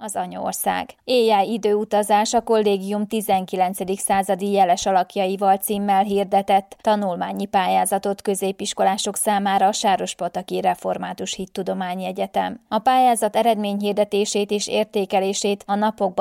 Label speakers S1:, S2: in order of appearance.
S1: az anyaország. Éjjel időutazás a kollégium 19. századi jeles alakjaival címmel hirdetett tanulmányi pályázatot középiskolások számára a Sárospataki Református Hittudományi Egyetem. A pályázat eredményhirdetését és értékelését a napokban